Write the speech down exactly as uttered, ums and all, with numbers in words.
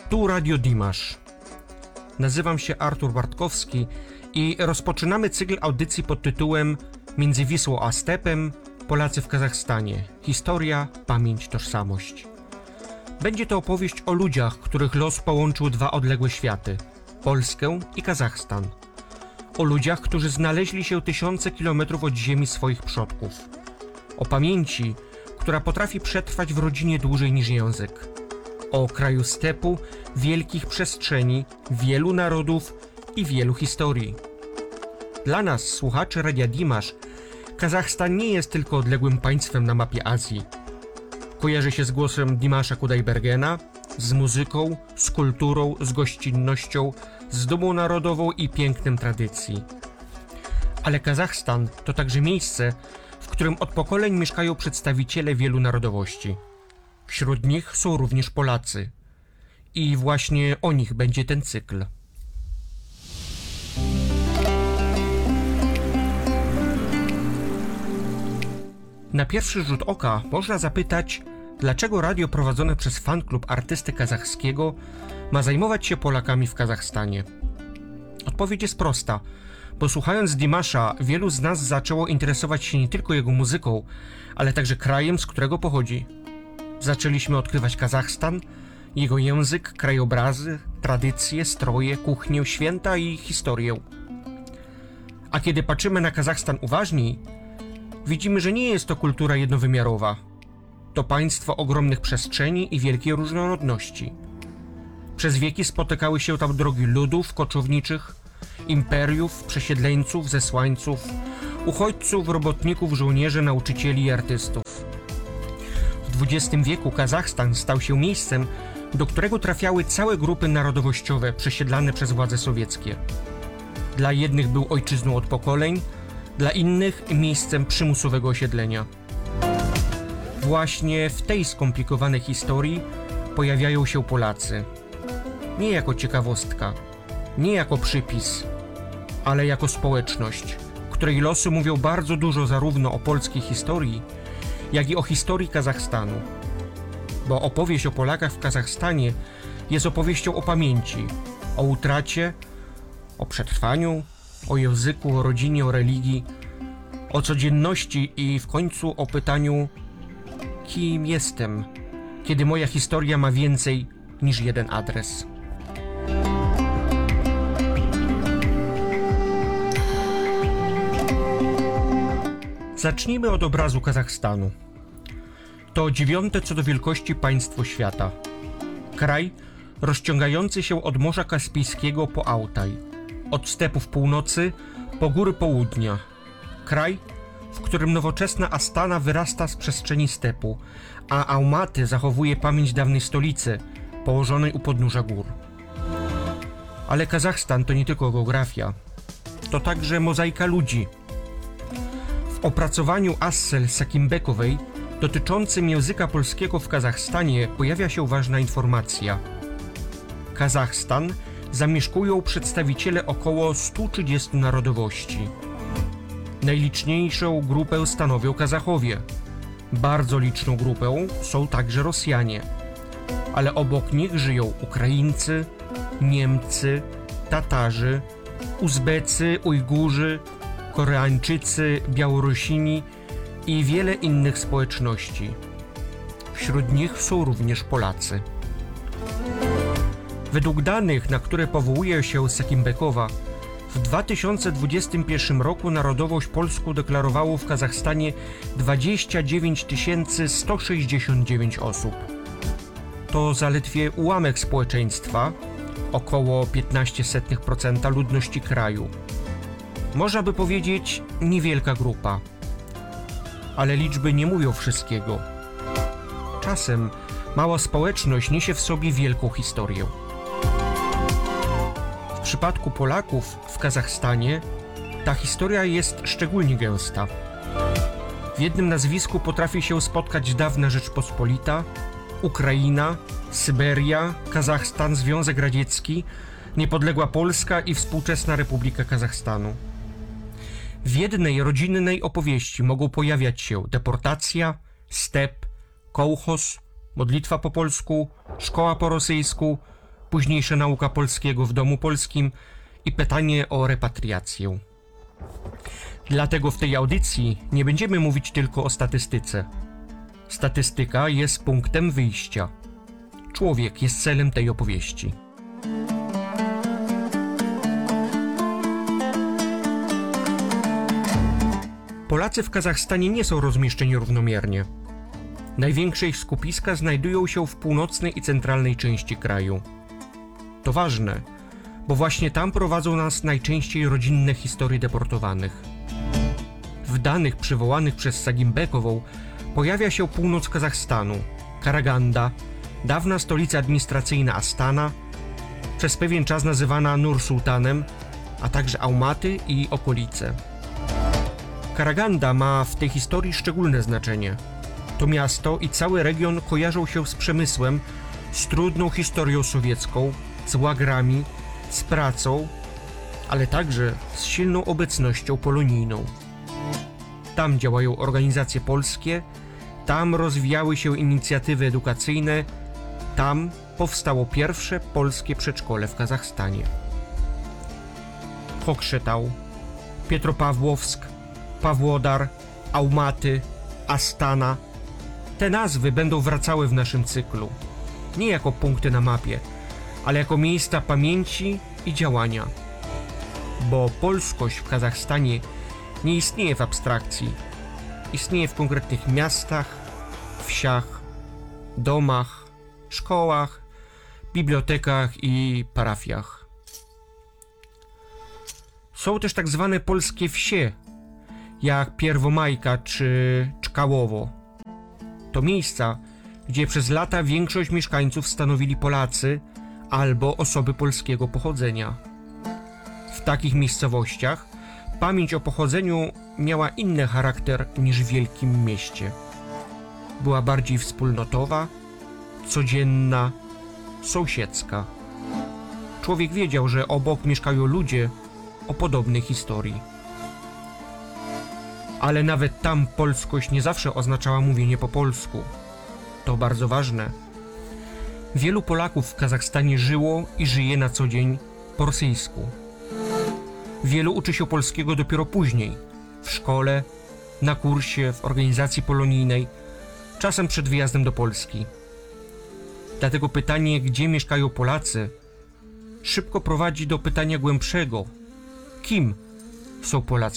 Tu Radio Dimash. Nazywam się Artur Bartkowski i rozpoczynamy cykl audycji pod tytułem Między Wisłą a Stepem Polacy w Kazachstanie. Historia, pamięć, tożsamość. Będzie to opowieść o ludziach, których los połączył dwa odległe światy – Polskę i Kazachstan. O ludziach, którzy znaleźli się tysiące kilometrów od ziemi swoich przodków. O pamięci, która potrafi przetrwać w rodzinie dłużej niż język. O kraju stepu, wielkich przestrzeni, wielu narodów i wielu historii. Dla nas, słuchaczy Radia Dimash, Kazachstan nie jest tylko odległym państwem na mapie Azji. Kojarzy się z głosem Dimasza Kudaibergena, z muzyką, z kulturą, z gościnnością, z dumą narodową i pięknem tradycji. Ale Kazachstan to także miejsce, w którym od pokoleń mieszkają przedstawiciele wielu narodowości. Wśród nich są również Polacy. I właśnie o nich będzie ten cykl. Na pierwszy rzut oka można zapytać, dlaczego radio prowadzone przez fanklub artysty kazachskiego ma zajmować się Polakami w Kazachstanie. Odpowiedź jest prosta, bo słuchając Dimasza wielu z nas zaczęło interesować się nie tylko jego muzyką, ale także krajem, z którego pochodzi. Zaczęliśmy odkrywać Kazachstan, jego język, krajobrazy, tradycje, stroje, kuchnię, święta i historię. A kiedy patrzymy na Kazachstan uważniej, widzimy, że nie jest to kultura jednowymiarowa. To państwo ogromnych przestrzeni i wielkiej różnorodności. Przez wieki spotykały się tam drogi ludów koczowniczych, imperiów, przesiedleńców, zesłańców, uchodźców, robotników, żołnierzy, nauczycieli i artystów. W dwudziestym wieku Kazachstan stał się miejscem, do którego trafiały całe grupy narodowościowe przesiedlane przez władze sowieckie. Dla jednych był ojczyzną od pokoleń, dla innych miejscem przymusowego osiedlenia. Właśnie w tej skomplikowanej historii pojawiają się Polacy. Nie jako ciekawostka, nie jako przypis, ale jako społeczność, której losy mówią bardzo dużo zarówno o polskiej historii, jak i o historii Kazachstanu. Bo opowieść o Polakach w Kazachstanie jest opowieścią o pamięci, o utracie, o przetrwaniu, o języku, o rodzinie, o religii, o codzienności i w końcu o pytaniu, kim jestem, kiedy moja historia ma więcej niż jeden adres. Zacznijmy od obrazu Kazachstanu. To dziewiąte co do wielkości państwo świata. Kraj rozciągający się od Morza Kaspijskiego po Autaj, od stepów północy po góry południa. Kraj, w którym nowoczesna Astana wyrasta z przestrzeni stepu, a Almaty zachowuje pamięć dawnej stolicy, położonej u podnóża gór. Ale Kazachstan to nie tylko geografia, to także mozaika ludzi. W opracowaniu Assel Sakimbekowej dotyczącym języka polskiego w Kazachstanie pojawia się ważna informacja. Kazachstan zamieszkują przedstawiciele około stu trzydziestu narodowości. Najliczniejszą grupę stanowią Kazachowie. Bardzo liczną grupę są także Rosjanie. Ale obok nich żyją Ukraińcy, Niemcy, Tatarzy, Uzbecy, Ujgurzy, Koreańczycy, Białorusini i wiele innych społeczności. Wśród nich są również Polacy. Według danych, na które powołuje się Sakimbekowa, w dwa tysiące dwudziestym pierwszym roku narodowość polską deklarowało w Kazachstanie dwadzieścia dziewięć tysięcy sto sześćdziesiąt dziewięć osób. To zaledwie ułamek społeczeństwa, około piętnaście przecinek pięć procent ludności kraju. Można by powiedzieć niewielka grupa. Ale liczby nie mówią wszystkiego. Czasem mała społeczność niesie w sobie wielką historię. W przypadku Polaków w Kazachstanie ta historia jest szczególnie gęsta. W jednym nazwisku potrafi się spotkać dawna Rzeczpospolita, Ukraina, Syberia, Kazachstan, Związek Radziecki, niepodległa Polska i współczesna Republika Kazachstanu. W jednej rodzinnej opowieści mogą pojawiać się deportacja, step, kołchoz, modlitwa po polsku, szkoła po rosyjsku, późniejsza nauka polskiego w domu polskim i pytanie o repatriację. Dlatego w tej audycji nie będziemy mówić tylko o statystyce. Statystyka jest punktem wyjścia. Człowiek jest celem tej opowieści. Polacy w Kazachstanie nie są rozmieszczeni równomiernie. Największe ich skupiska znajdują się w północnej i centralnej części kraju. To ważne, bo właśnie tam prowadzą nas najczęściej rodzinne historie deportowanych. W danych przywołanych przez Sagimbekową pojawia się północ Kazachstanu, Karaganda, dawna stolica administracyjna Astana, przez pewien czas nazywana Nur-Sultanem, a także Almaty i okolice. Karaganda ma w tej historii szczególne znaczenie. To miasto i cały region kojarzą się z przemysłem, z trudną historią sowiecką, z łagrami, z pracą, ale także z silną obecnością polonijną. Tam działają organizacje polskie, tam rozwijały się inicjatywy edukacyjne, tam powstało pierwsze polskie przedszkole w Kazachstanie. Kokszetał, Pietropawłowsk, Pawłodar, Almaty, Astana. Te nazwy będą wracały w naszym cyklu, nie jako punkty na mapie, ale jako miejsca pamięci i działania. Bo polskość w Kazachstanie nie istnieje w abstrakcji, istnieje w konkretnych miastach, wsiach, domach, szkołach, bibliotekach i parafiach. Są też tak zwane polskie wsie, jak Pierwomajka czy Czkałowo. To miejsca, gdzie przez lata większość mieszkańców stanowili Polacy albo osoby polskiego pochodzenia. W takich miejscowościach pamięć o pochodzeniu miała inny charakter niż w wielkim mieście. Była bardziej wspólnotowa, codzienna, sąsiedzka. Człowiek wiedział, że obok mieszkają ludzie o podobnej historii. Ale nawet tam polskość nie zawsze oznaczała mówienie po polsku. To bardzo ważne. Wielu Polaków w Kazachstanie żyło i żyje na co dzień po rosyjsku. Wielu uczy się polskiego dopiero później, w szkole, na kursie, w organizacji polonijnej, czasem przed wyjazdem do Polski. Dlatego pytanie, gdzie mieszkają Polacy, szybko prowadzi do pytania głębszego. Kim są Polacy